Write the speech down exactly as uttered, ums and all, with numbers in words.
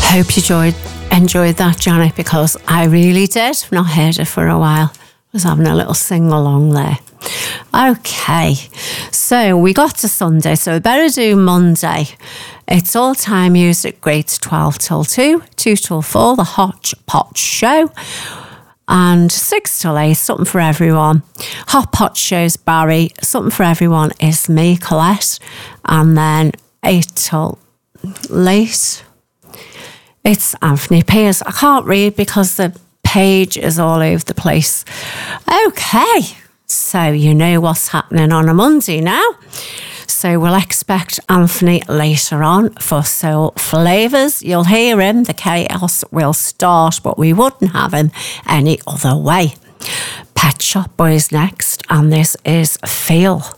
Hope you enjoyed, enjoyed that, Janet, because I really did. I've not heard it for a while. I was having a little sing-along there. Okay, so we got to Sunday, so we better do Monday. It's all time music, grades twelve till two, two till four, the Hot Pot Show, and six till eight, something for everyone. Hot Pot Show's Barry, something for everyone is me, Colette, and then eight till late, it's Anthony Pierce. I can't read because the page is all over the place. Okay, so you know what's happening on a Monday now. So we'll expect Anthony later on for Soul Flavours. You'll hear him, the chaos will start, but we wouldn't have him any other way. Pet Shop Boys next, and this is Feel.